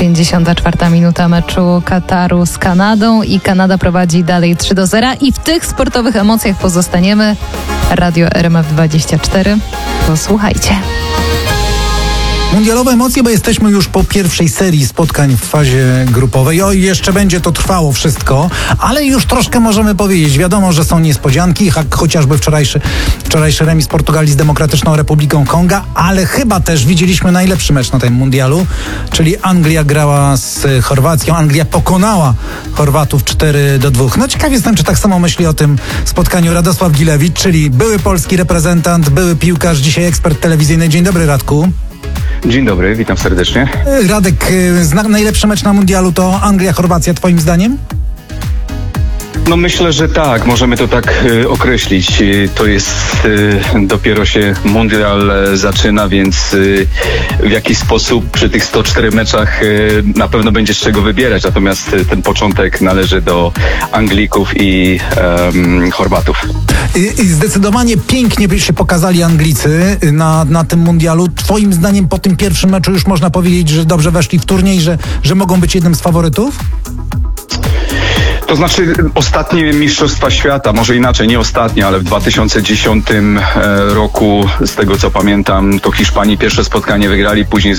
54 minuta meczu Kataru z Kanadą i Kanada prowadzi dalej 3-0 i w tych sportowych emocjach pozostaniemy. Radio RMF24. Posłuchajcie. Mundialowe emocje, bo jesteśmy już po pierwszej serii spotkań w fazie grupowej. O, jeszcze będzie to trwało wszystko, ale już troszkę możemy powiedzieć. Wiadomo, że są niespodzianki, chociażby wczorajszy remis Portugalii z Demokratyczną Republiką Konga, ale chyba też widzieliśmy najlepszy mecz na tym mundialu, czyli Anglia grała z Chorwacją. Anglia pokonała Chorwatów 4-2. No ciekaw jestem, czy tak samo myśli o tym spotkaniu Radosław Gilewicz, czyli były polski reprezentant, były piłkarz, dzisiaj ekspert telewizyjny. Dzień dobry, Radku. Dzień dobry, witam serdecznie. Radek, najlepszy mecz na mundialu to Anglia-Chorwacja twoim zdaniem? No myślę, że tak, możemy to tak określić. To jest, dopiero się mundial zaczyna, więc w jakiś sposób przy tych 104 meczach na pewno będzie z czego wybierać. Natomiast ten początek należy do Anglików i Chorwatów. I zdecydowanie pięknie się pokazali Anglicy na tym mundialu. Twoim zdaniem po tym pierwszym meczu już można powiedzieć, że dobrze weszli w turniej, że mogą być jednym z faworytów? To znaczy ostatnie Mistrzostwa Świata, może inaczej, nie ostatnie, ale w 2010 roku, z tego co pamiętam, to Hiszpanii pierwsze spotkanie wygrali, później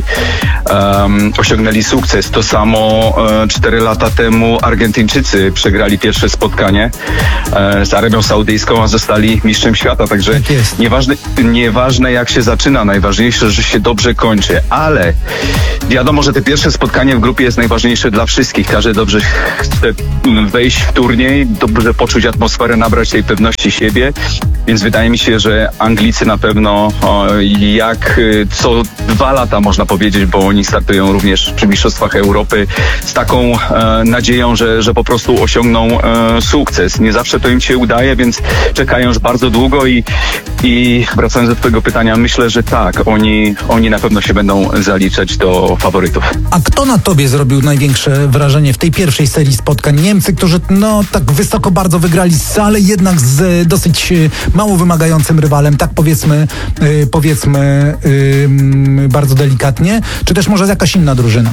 osiągnęli sukces. To samo 4 lata temu Argentyńczycy przegrali pierwsze spotkanie z Arabią Saudyjską, a zostali mistrzem świata. Także nieważne jak się zaczyna, najważniejsze, że się dobrze kończy. Ale wiadomo, że te pierwsze spotkanie w grupie jest najważniejsze dla wszystkich. Każdy dobrze chce wejść w turniej, dobrze poczuć atmosferę, nabrać tej pewności siebie, więc wydaje mi się, że Anglicy na pewno jak co 2 lata można powiedzieć, bo oni startują również przy Mistrzostwach Europy z taką nadzieją, że po prostu osiągną sukces. Nie zawsze to im się udaje, więc czekają już bardzo długo i wracając do twojego pytania, myślę, że tak, oni na pewno się będą zaliczać do faworytów. A kto na tobie zrobił największe wrażenie w tej pierwszej serii spotkań? Niemcy, którzy tak wysoko bardzo wygrali, ale jednak z dosyć mało wymagającym rywalem, tak powiedzmy bardzo delikatnie, czy też może jakaś inna drużyna?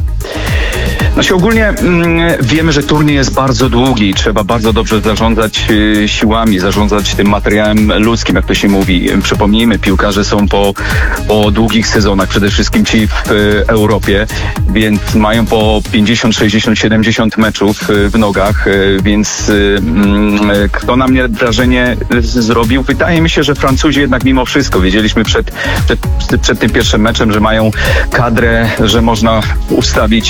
Znaczy ogólnie wiemy, że turniej jest bardzo długi. Trzeba bardzo dobrze zarządzać siłami, zarządzać tym materiałem ludzkim, jak to się mówi. Przypomnijmy, piłkarze są po długich sezonach, przede wszystkim ci w Europie, więc mają po 50, 60, 70 meczów w nogach, więc kto na mnie wrażenie zrobił? Wydaje mi się, że Francuzi jednak mimo wszystko. Wiedzieliśmy przed tym pierwszym meczem, że mają kadrę, że można ustawić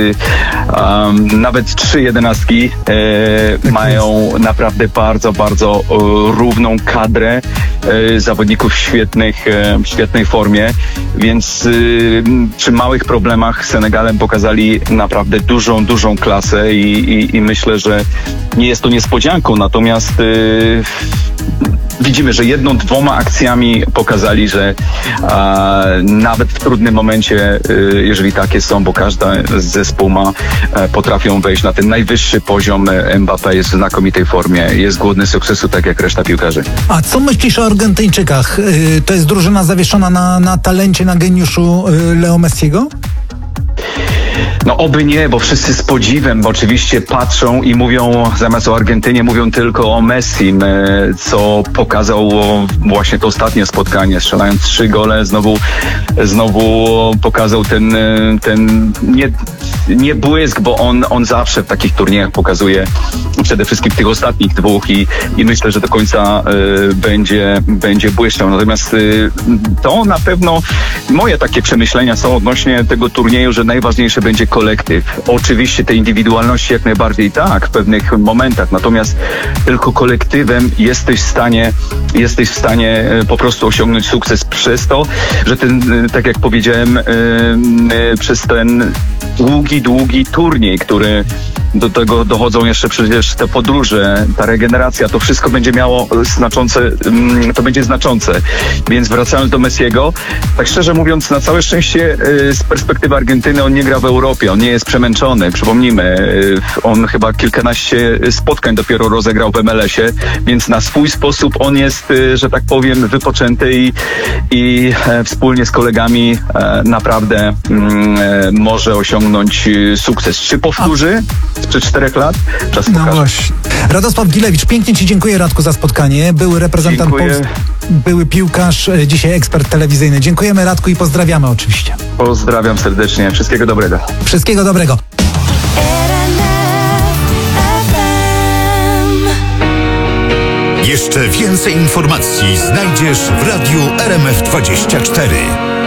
nawet 3 jedenastki, mają naprawdę bardzo, bardzo równą kadrę zawodników w świetnej formie, więc przy małych problemach z Senegalem pokazali naprawdę dużą klasę i myślę, że nie jest to niespodzianką, natomiast widzimy, że 1-2 akcjami pokazali, że nawet w trudnym momencie, jeżeli takie są, bo każdy zespół potrafią wejść na ten najwyższy poziom. Mbappé jest w znakomitej formie, jest głodny sukcesu, tak jak reszta piłkarzy. A co myślisz o Argentyńczykach? To jest drużyna zawieszona na talencie, na geniuszu Leo Messiego? No oby nie, bo wszyscy z podziwem oczywiście patrzą i mówią, zamiast o Argentynie, mówią tylko o Messim, co pokazał właśnie to ostatnie spotkanie, strzelając 3 gole, znowu pokazał ten nie błysk, bo on zawsze w takich turniejach pokazuje, przede wszystkim w tych ostatnich 2 i myślę, że do końca będzie błyszczał. Natomiast to na pewno moje takie przemyślenia są odnośnie tego turnieju, że najważniejsze będzie kolektyw. Oczywiście te indywidualności jak najbardziej tak, w pewnych momentach, natomiast tylko kolektywem jesteś w stanie po prostu osiągnąć sukces przez to, że tak jak powiedziałem, przez ten długi turniej, do tego dochodzą jeszcze przecież te podróże, ta regeneracja, to wszystko będzie miało to będzie znaczące. Więc wracając do Messiego, tak szczerze mówiąc, na całe szczęście z perspektywy Argentyny on nie gra w Europie, on nie jest przemęczony. Przypomnijmy, on chyba kilkanaście spotkań dopiero rozegrał w MLS-ie, więc na swój sposób on jest, że tak powiem, wypoczęty i wspólnie z kolegami naprawdę może osiągnąć sukces. Czy powtórzy sprzed 4 lat? Czas pokaże. No właśnie. Radosław Gilewicz, pięknie Ci dziękuję, Radku, za spotkanie. Były reprezentant Polski, były piłkarz, dzisiaj ekspert telewizyjny. Dziękujemy, Radku, i pozdrawiamy oczywiście. Pozdrawiam serdecznie. Wszystkiego dobrego. Wszystkiego dobrego. Jeszcze więcej informacji znajdziesz w Radiu RMF24.